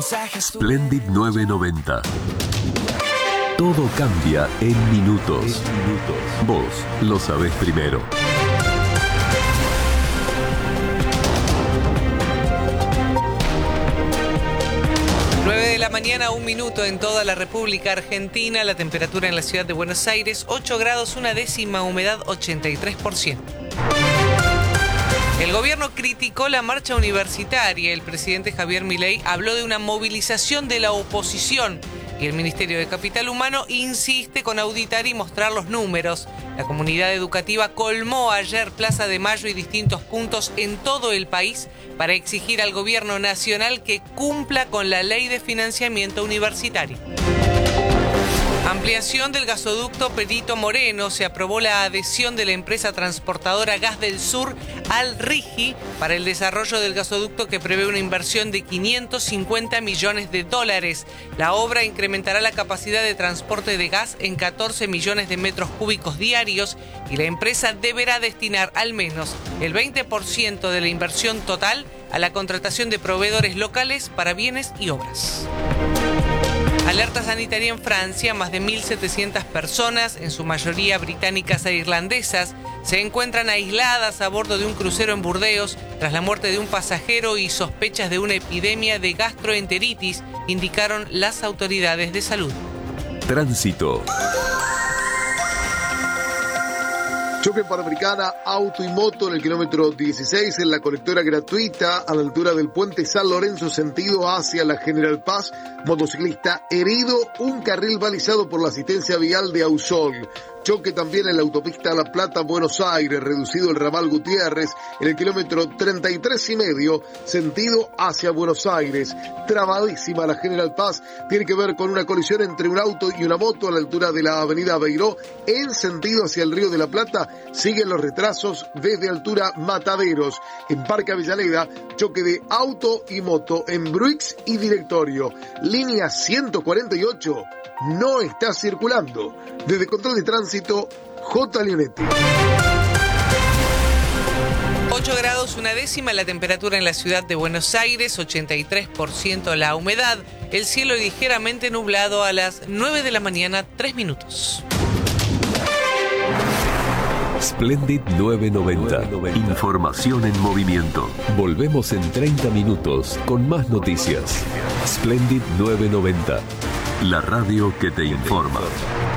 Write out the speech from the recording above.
Splendid 990. Todo cambia en minutos. Vos lo sabés primero. 9 de la mañana, 1 minuto en toda la República Argentina. La temperatura en la ciudad de Buenos Aires, 8 grados, 1/10, humedad 83%. El gobierno criticó la marcha universitaria. El presidente Javier Milei habló de una movilización de la oposición y el Ministerio de Capital Humano insiste con auditar y mostrar los números. La comunidad educativa colmó ayer Plaza de Mayo y distintos puntos en todo el país para exigir al gobierno nacional que cumpla con la ley de financiamiento universitario. Ampliación del gasoducto Perito Moreno. Se aprobó la adhesión de la empresa transportadora Gas del Sur al RIGI para el desarrollo del gasoducto, que prevé una inversión de $550 millones. La obra incrementará la capacidad de transporte de gas en 14 millones de metros cúbicos diarios y la empresa deberá destinar al menos el 20% de la inversión total a la contratación de proveedores locales para bienes y obras. Alerta sanitaria en Francia. Más de 1.700 personas, en su mayoría británicas e irlandesas, se encuentran aisladas a bordo de un crucero en Burdeos tras la muerte de un pasajero y sospechas de una epidemia de gastroenteritis, indicaron las autoridades de salud. Tránsito. Choque Panamericana, auto y moto en el kilómetro 16 en la colectora gratuita a la altura del puente San Lorenzo, sentido hacia la General Paz. Motociclista herido, un carril balizado por la asistencia vial de Ausol. Choque también en la autopista La Plata, Buenos Aires, reducido el ramal Gutiérrez en el kilómetro 33,5, sentido hacia Buenos Aires. Trabadísima la General Paz, tiene que ver con una colisión entre un auto y una moto a la altura de la avenida Beiró, en sentido hacia el Río de la Plata. Siguen los retrasos desde altura Mataderos. En Parque Avellaneda, choque de auto y moto en Bruix y Directorio. Línea 148 no está circulando. Desde Control de Tránsito, J. Leonetti. 8 grados, 1/10 la temperatura en la ciudad de Buenos Aires, 83% la humedad, el cielo ligeramente nublado a las 9 de la mañana, 3 minutos. Splendid 990. Información en movimiento. Volvemos en 30 minutos con más noticias. Splendid 990. La radio que te informa.